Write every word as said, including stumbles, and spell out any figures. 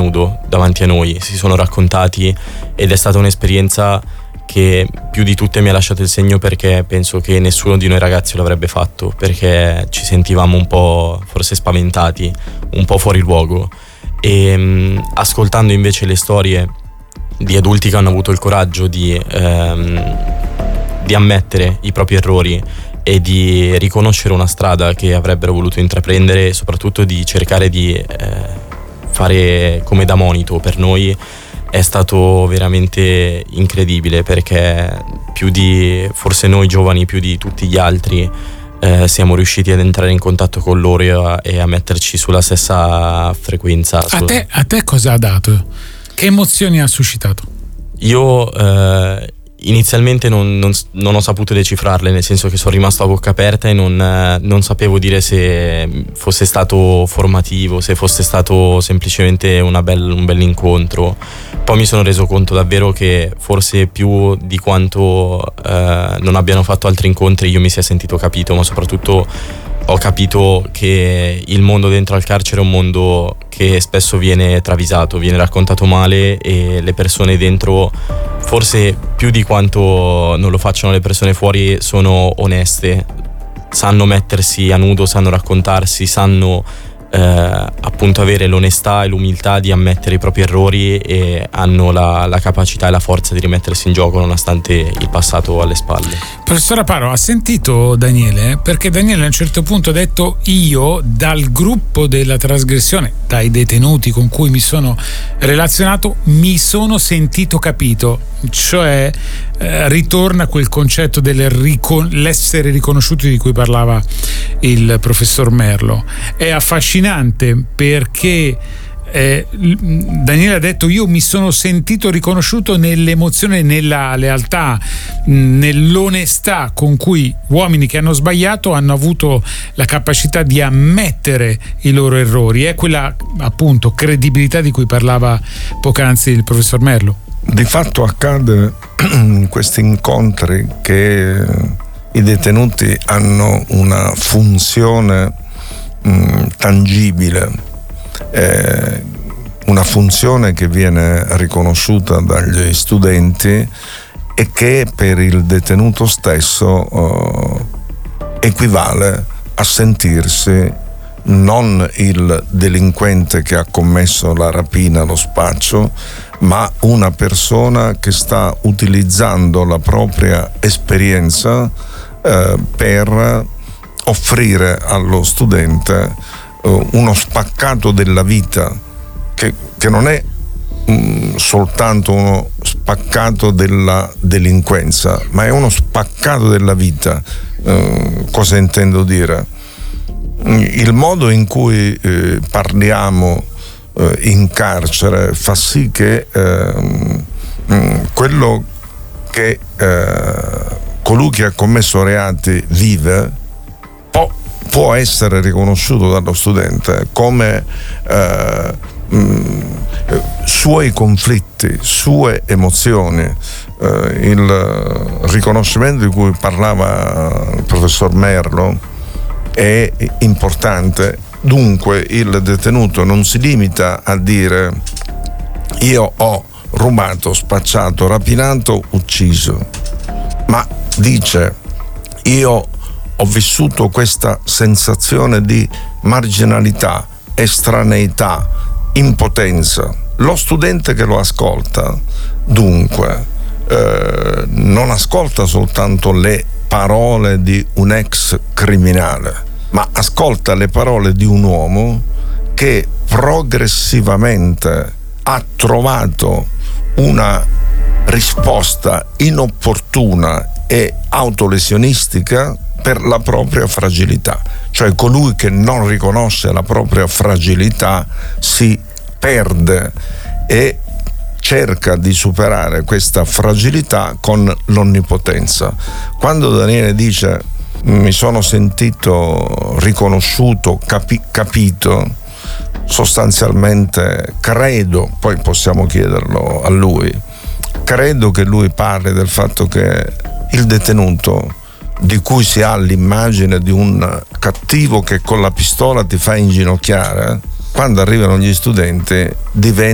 nudo davanti a noi, si sono raccontati, ed è stata un'esperienza che più di tutte mi ha lasciato il segno, perché penso che nessuno di noi ragazzi l'avrebbe fatto, perché ci sentivamo un po' forse spaventati, un po' fuori luogo. E mh, ascoltando invece le storie di adulti che hanno avuto il coraggio di, ehm, di ammettere i propri errori e di riconoscere una strada che avrebbero voluto intraprendere, e soprattutto di cercare di eh, fare come da monito per noi, è stato veramente incredibile, perché più di forse noi giovani, più di tutti gli altri, eh, siamo riusciti ad entrare in contatto con loro e a, e a metterci sulla stessa frequenza. A te, a te cosa ha dato? Che emozioni ha suscitato? Io eh, inizialmente non, non, non ho saputo decifrarle, nel senso che sono rimasto a bocca aperta e non, eh, non sapevo dire se fosse stato formativo, se fosse stato semplicemente una bel, un bel incontro. Poi mi sono reso conto davvero che forse più di quanto eh, non abbiano fatto altri incontri io mi sia sentito capito, ma soprattutto ho capito che il mondo dentro al carcere è un mondo che spesso viene travisato, viene raccontato male, e le persone dentro, forse più di quanto non lo facciano le persone fuori, sono oneste, sanno mettersi a nudo, sanno raccontarsi, sanno eh, appunto avere l'onestà e l'umiltà di ammettere i propri errori, e hanno la, la capacità e la forza di rimettersi in gioco nonostante il passato alle spalle. Professor Aparo, ha sentito Daniele? Perché Daniele a un certo punto ha detto: io dal gruppo della trasgressione, dai detenuti con cui mi sono relazionato, mi sono sentito capito. Cioè eh, ritorna quel concetto dell'essere riconosciuti di cui parlava il professor Merlo. È affascinante perché Eh, Daniele ha detto: io mi sono sentito riconosciuto nell'emozione, nella lealtà, nell'onestà con cui uomini che hanno sbagliato hanno avuto la capacità di ammettere i loro errori. È quella appunto credibilità di cui parlava poc'anzi il professor Merlo. Di fatto accade in questi incontri che i detenuti hanno una funzione mh, tangibile, Eh, una funzione che viene riconosciuta dagli studenti e che per il detenuto stesso eh, equivale a sentirsi non il delinquente che ha commesso la rapina, lo spaccio, ma una persona che sta utilizzando la propria esperienza eh, per offrire allo studente uno spaccato della vita che, che non è mh, soltanto uno spaccato della delinquenza, ma è uno spaccato della vita. Eh, cosa intendo dire? Il modo in cui eh, parliamo eh, in carcere fa sì che eh, mh, quello che eh, colui che ha commesso reati vive può può essere riconosciuto dallo studente come eh, mh, suoi conflitti, sue emozioni. Eh, il riconoscimento di cui parlava il professor Merlo è importante. Dunque il detenuto non si limita a dire: io ho rubato, spacciato, rapinato, ucciso, ma dice: io ho vissuto questa sensazione di marginalità, estraneità, impotenza. Lo studente che lo ascolta, dunque, eh, non ascolta soltanto le parole di un ex criminale, ma ascolta le parole di un uomo che progressivamente ha trovato una risposta inopportuna e autolesionistica per la propria fragilità. Cioè colui che non riconosce la propria fragilità si perde e cerca di superare questa fragilità con l'onnipotenza. Quando Daniele dice: mi sono sentito riconosciuto, capi- capito, sostanzialmente credo, poi possiamo chiederlo a lui, credo che lui parli del fatto che il detenuto, di cui si ha l'immagine di un cattivo che con la pistola ti fa inginocchiare, quando arrivano gli studenti diventa